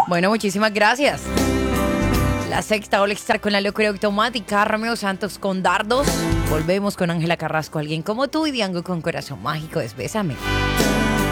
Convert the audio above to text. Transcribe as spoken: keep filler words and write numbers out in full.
Bueno, muchísimas gracias. La sexta All Star con la locura automática. Romeo Santos con Dardos. Volvemos con Ángela Carrasco, Alguien como tú, y Diango con Corazón Mágico. Desbésame.